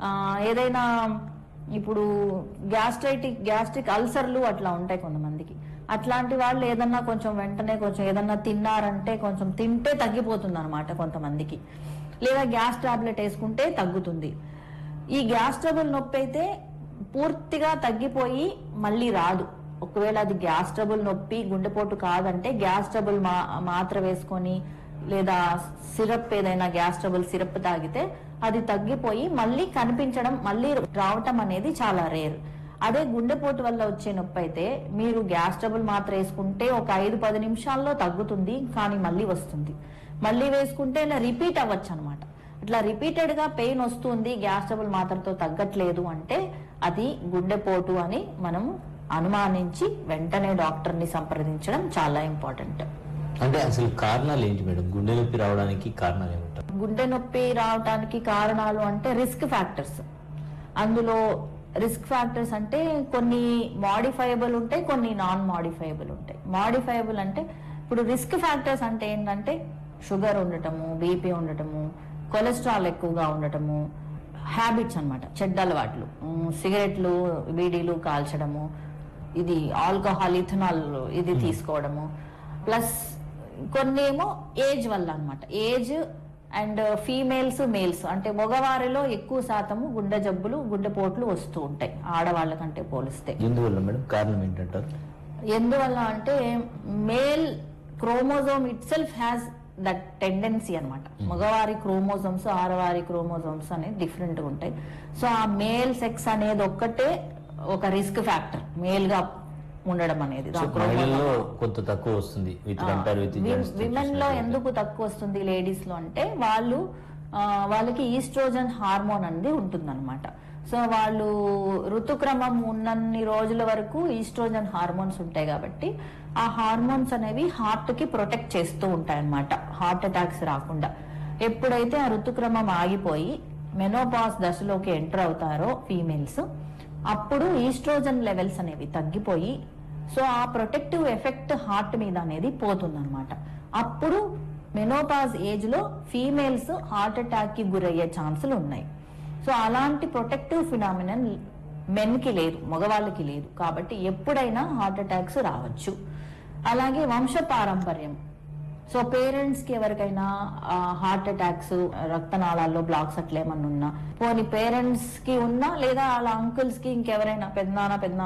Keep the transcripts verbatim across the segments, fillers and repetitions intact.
ఏదైనా ఇప్పుడు గ్యాస్ట్రైటిక్ గ్యాస్ట్రిక్ అల్సర్లు అట్లా ఉంటాయి కొంతమందికి. అట్లాంటి వాళ్ళు ఏదన్నా కొంచెం వెంటనే కొంచెం ఏదన్నా తిన్నారంటే కొంచెం తింటే తగ్గిపోతుంది అనమాట కొంతమందికి. లేదా గ్యాస్ టాబ్లెట్ వేసుకుంటే తగ్గుతుంది. ఈ గ్యాస్ ట్రబుల్ నొప్పి అయితే పూర్తిగా తగ్గిపోయి మళ్ళీ రాదు. ఒకవేళ అది గ్యాస్ ట్రబుల్ నొప్పి గుండెపోటు కాదంటే గ్యాస్ ట్రబుల్ మా మాత్ర వేసుకొని లేదా సిరప్ ఏదైనా గ్యాస్ ట్రబుల్ సిరప్ తాగితే అది తగ్గిపోయి మళ్ళీ కనిపించడం మళ్ళీ రావటం అనేది చాలా రేర్. అదే గుండెపోటు వల్ల వచ్చే నొప్పి అయితే మీరు గ్యాస్ ట్రబుల్ మాత్ర వేసుకుంటే ఒక ఐదు పది నిమిషాల్లో తగ్గుతుంది, కానీ మళ్ళీ వస్తుంది. మళ్ళీ వేసుకుంటే ఇలా రిపీట్ అవ్వచ్చు అనమాట. ఇట్లా రిపీటెడ్ గా పెయిన్ వస్తుంది, గ్యాస్ ట్రబుల్ మాత్రతో తగ్గట్లేదు అంటే అది గుండెపోటు అని మనం అనుమానించి వెంటనే డాక్టర్ ని సంప్రదించడం చాలా ఇంపార్టెంట్. అంటే అసలు కారణాలు ఏంటి మేడం? గుండె నొప్పి రావడానికి కారణాలు ఏమిటారు? గుండె నొప్పి రావడానికి కారణాలు అంటే రిస్క్ ఫ్యాక్టర్స్. అందులో రిస్క్ ఫ్యాక్టర్స్ అంటే కొన్ని మాడిఫైయబుల్ ఉంటాయి, కొన్ని నాన్ మాడిఫైయబుల్ ఉంటాయి. మాడిఫైయబుల్ అంటే ఇప్పుడు రిస్క్ ఫ్యాక్టర్స్ అంటే ఏంటంటే షుగర్ ఉండటము, బీపీ ఉండటము, కొలెస్ట్రాల్ ఎక్కువగా ఉండటము, హ్యాబిట్స్ అనమాట, చెడ్డ అలవాట్లు, సిగరెట్లు బీడీలు కాల్చడము, ఇది ఆల్కహాల్ ఇథనాల్ ఇది తీసుకోవడము, ప్లస్ కొన్ని ఏమో ఏజ్ వల్ల అనమాట. ఏజ్ అండ్ ఫీమేల్స్ మేల్స్ అంటే మగవారిలో ఎక్కువ శాతము గుండె జబ్బులు గుండెపోట్లు వస్తూ ఉంటాయి ఆడవాళ్ళ కంటే పోలిస్తే. ఎందువల్ల మేడం? కారణం ఏంటంటారు? ఎందువల్ల అంటే male chromosome it self has that tendency అనమాట. మగవారి క్రోమోజోమ్స్ ఆడవారి క్రోమోజోమ్స్ అనేది డిఫరెంట్ గా ఉంటాయి. సో ఆ మేల్ సెక్స్ అనేది ఒక్కటే ఒక రిస్క్ ఫ్యాక్టర్ మేల్ గా ఉండడం అనేది. కొంత తక్కువ వస్తుంది విమెన్ లో. ఎందుకు తక్కువ వస్తుంది లేడీస్ లో అంటే వాళ్ళు వాళ్ళకి ఈస్ట్రోజన్ హార్మోన్ అనేది ఉంటుంది అనమాట. సో వాళ్ళు ఋతుక్రమం ఉన్నన్ని రోజుల వరకు ఈస్ట్రోజన్ హార్మోన్స్ ఉంటాయి కాబట్టి ఆ హార్మోన్స్ అనేవి హార్ట్ కి ప్రొటెక్ట్ చేస్తూ ఉంటాయి అనమాట, హార్ట్ అటాక్స్ రాకుండా. ఎప్పుడైతే ఆ ఋతుక్రమం ఆగిపోయి మెనోపాస్ దశలోకి ఎంటర్ అవుతారో ఫీమేల్స్, అప్పుడు ఈస్ట్రోజన్ లెవెల్స్ అనేవి తగ్గిపోయి సో ఆ ప్రొటెక్టివ్ ఎఫెక్ట్ హార్ట్ మీద అనేది పోతుంది అనమాట. అప్పుడు మెనోపాజ్ ఏజ్ లో ఫీమేల్స్ హార్ట్ అటాక్ కి గురయ్యే ఛాన్సులు ఉన్నాయి. సో అలాంటి ప్రొటెక్టివ్ ఫినామినన్ మెన్ కి లేదు, మగవాళ్ళకి లేదు. కాబట్టి ఎప్పుడైనా హార్ట్ అటాక్స్ రావచ్చు. అలాగే వంశ పారంపర్యం. సో పేరెంట్స్ కి ఎవరికైనా హార్ట్ అటాక్స్, రక్తనాళాల్లో బ్లాక్స్ అట్లా ఏమన్నా ఉన్నా, పోనీ పేరెంట్స్ కి ఉన్నా లేదా వాళ్ళ అంకుల్స్ కి ఇంకెవరైనా పెద్దనాన్న పెద్ద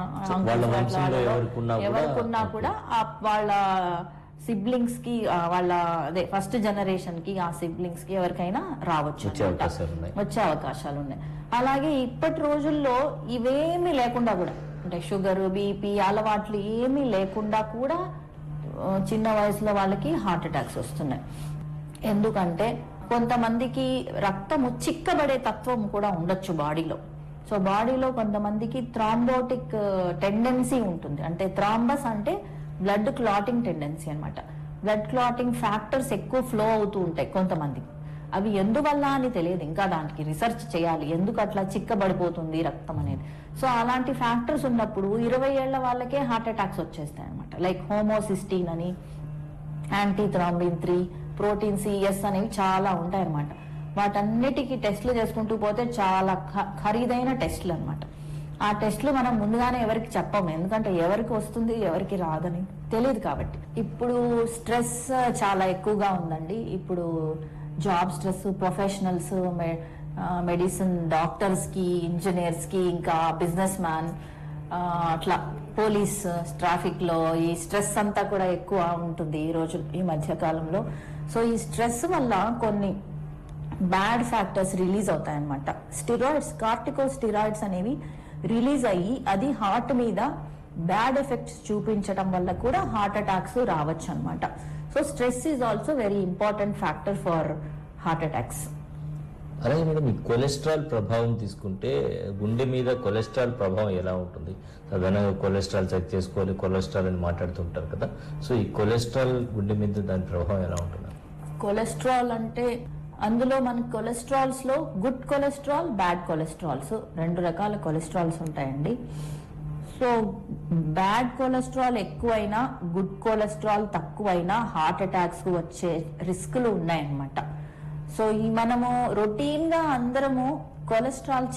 ఎవరికున్నా కూడా వాళ్ళ సిబ్లింగ్స్ కి వాళ్ళ అదే ఫస్ట్ జనరేషన్ కి ఆ సిబ్లింగ్స్ కి ఎవరికైనా రావచ్చు, వచ్చే అవకాశాలు ఉన్నాయి. అలాగే ఇప్పటి రోజుల్లో ఇవేమీ లేకుండా కూడా అంటే షుగర్ బీపీ అలవాట్లు ఏమీ లేకుండా కూడా చిన్న వయసులో వాళ్ళకి హార్ట్ అటాక్స్ వస్తున్నాయి. ఎందుకంటే కొంతమందికి రక్తము చిక్కబడే తత్వం కూడా ఉండొచ్చు బాడీలో. సో బాడీలో కొంతమందికి థ్రాంబోటిక్ టెండెన్సీ ఉంటుంది. అంటే థ్రాంబస్ అంటే బ్లడ్ క్లాటింగ్ టెండెన్సీ అనమాట. బ్లడ్ క్లాటింగ్ ఫ్యాక్టర్స్ ఎక్కువ ఫ్లో అవుతూ ఉంటాయి కొంతమందికి. అవి ఎందువల్ల అని తెలియదు, ఇంకా దానికి రీసెర్చ్ చేయాలి ఎందుకు అట్లా చిక్కబడిపోతుంది రక్తం అనేది. సో అలాంటి ఫ్యాక్టర్స్ ఉన్నప్పుడు ఇరవై ఏళ్ల వాళ్ళకే హార్ట్ అటాక్స్ వచ్చేస్తాయి అనమాట. లైక్ హోమోసిస్టీన్ అని, anti thrombin three, protein CS అనేవి చాలా ఉంటాయి అనమాట. వాటన్నిటికీ టెస్టులు చేసుకుంటూ పోతే చాలా ఖరీదైన టెస్టులు అనమాట. ఆ టెస్టులు మనం ముందుగానే ఎవరికి చెప్పము, ఎందుకంటే ఎవరికి వస్తుంది ఎవరికి రాదని తెలియదు కాబట్టి. ఇప్పుడు స్ట్రెస్ చాలా ఎక్కువగా ఉందండి. ఇప్పుడు job stress, professionals, medicine doctors కి, ఇంజనీర్స్ కి, ఇంకా బిజినెస్ మ్యాన్, అట్లా పోలీస్, ట్రాఫిక్ లో ఈ స్ట్రెస్ అంతా కూడా ఎక్కువ ఉంటుంది ఈ రోజు ఈ మధ్య కాలంలో. సో ఈ స్ట్రెస్ వల్ల కొన్ని bad factors release అవుతాయన్నమాట. Steroids, cortico steroids అనేవి రిలీజ్ అయ్యి అది హార్ట్ మీద బ్యాడ్ ఎఫెక్ట్స్ చూపించడం వల్ల కూడా హార్ట్ అటాక్స్ రావచ్చు అనమాట. So stress is also very important factor for heart attacks. అలాగే మేడం, ఈ కొలెస్ట్రాల్ ప్రభావం తీసుకుంటే గుండె మీద కొలెస్ట్రాల్ ప్రభావం ఎలా ఉంటుంది? సాధారణంగా కొలెస్ట్రాల్ చెక్ చేసుకోవాలి, కొలెస్ట్రాల్ అని మాట్లాడుతుంటారు కదా. సో ఈ కొలెస్ట్రాల్ గుండె మీద దాని ప్రభావం ఎలా ఉంటుంది? కొలెస్ట్రాల్ అంటే అందులో మనకి కొలెస్ట్రాల్స్ లో గుడ్ కొలెస్ట్రాల్, బ్యాడ్ కొలెస్ట్రాల్స్, రెండు రకాల కొలెస్ట్రాల్స్ ఉంటాయండి. సో బ్యాడ్ కొలెస్ట్రాల్ ఎక్కువైనా, గుడ్ కొలెస్ట్రాల్ తక్కువైనా హార్ట్ అటాక్స్ వచ్చే రిస్కులు ఉన్నాయన్నమాట. సో ఈ మనము రొటీన్ గా అందరము కొలెస్ట్రాల్